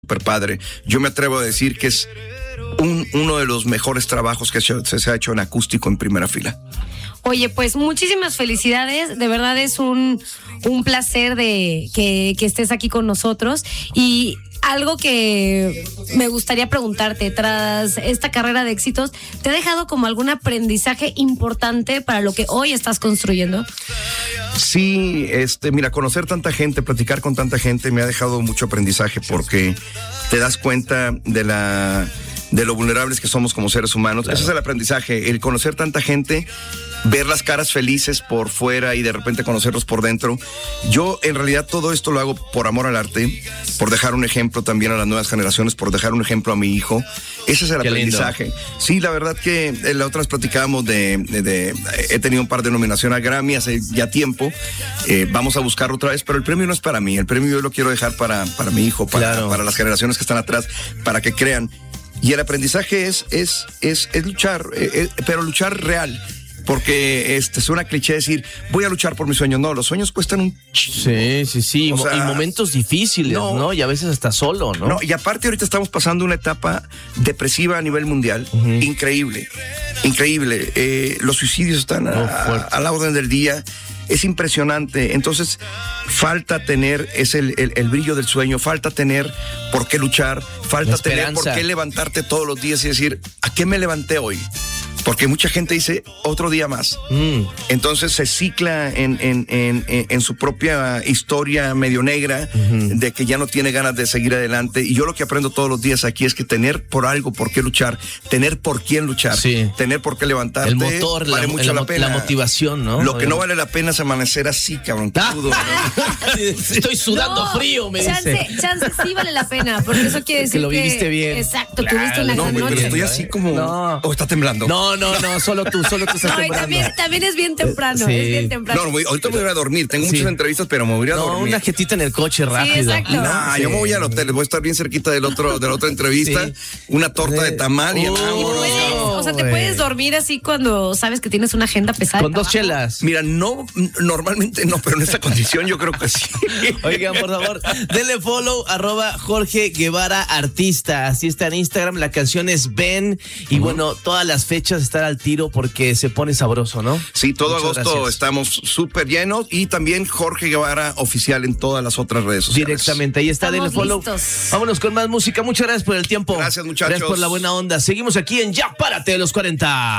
súper padre. Yo me atrevo a decir que es uno de los mejores trabajos que se ha hecho en acústico en primera fila. Oye, pues muchísimas felicidades, de verdad es un placer de que estés aquí con nosotros. Y algo que me gustaría preguntarte, tras esta carrera de éxitos, ¿te ha dejado como algún aprendizaje importante para lo que hoy estás construyendo? Sí, mira, conocer tanta gente, platicar con tanta gente me ha dejado mucho aprendizaje, porque te das cuenta de lo vulnerables que somos como seres humanos. Claro. Ese es el aprendizaje, el conocer tanta gente, ver las caras felices por fuera y de repente conocerlos por dentro. Yo en realidad todo esto lo hago por amor al arte, por dejar un ejemplo también a las nuevas generaciones, por dejar un ejemplo a mi hijo. Ese es el aprendizaje. Lindo. Sí, la verdad que la otra vez platicábamos he tenido un par de nominaciones a Grammy hace ya tiempo. Vamos a buscarlo otra vez, pero el premio no es para mí, el premio yo lo quiero dejar para mi hijo, para las generaciones que están atrás, para que crean. Y el aprendizaje es luchar, pero luchar real. Porque suena cliché decir, voy a luchar por mis sueños. No, los sueños cuestan un chingo. Sí. O sea, y momentos difíciles, ¿no? Y a veces hasta solo, ¿no? No, y aparte ahorita estamos pasando una etapa depresiva a nivel mundial. Uh-huh. Increíble. Los suicidios están a la orden del día. Es impresionante. Entonces, falta tener el brillo del sueño, falta tener por qué luchar, falta tener por qué levantarte todos los días y decir, ¿a qué me levanté hoy? Porque mucha gente dice, otro día más. Entonces se cicla en su propia historia medio negra, de que ya no tiene ganas de seguir adelante. Y yo lo que aprendo todos los días aquí es que tener por algo por qué luchar, tener por quién luchar, tener por qué levantarte. El motor, vale mucho la pena. La motivación, ¿no? Lo que no vale la pena es amanecer así, cabrón. Estoy sudando frío, me dice. Chance sí vale la pena, porque eso quiere decir que lo viviste bien. Exacto, tuviste una gran noche. Pero estoy así como... ¿O está temblando? No, solo tú estás temblando. También es bien temprano, es bien temprano. No, ahorita me voy a dormir, tengo muchas entrevistas, pero me voy a dormir. Una jetita en el coche rápido. Sí, exacto. Yo me voy al hotel, voy a estar bien cerquita de la otra entrevista, una torta de tamal y te puedes dormir así cuando sabes que tienes una agenda pesada. Con 2 chelas. Mira, normalmente no, pero en esta condición yo creo que sí. Oigan, por favor, denle follow, @Jorge Guevara Artista. Así está en Instagram, la canción es Ven. Y bueno, todas las fechas están al tiro porque se pone sabroso, ¿no? Sí, todo Muchas agosto gracias. Estamos súper llenos, y también Jorge Guevara Oficial en todas las otras redes sociales. Directamente, ahí está, denle follow. Listos. Vámonos con más música. Muchas gracias por el tiempo. Gracias, muchachos. Gracias por la buena onda. Seguimos aquí en Ya Párate de los 40.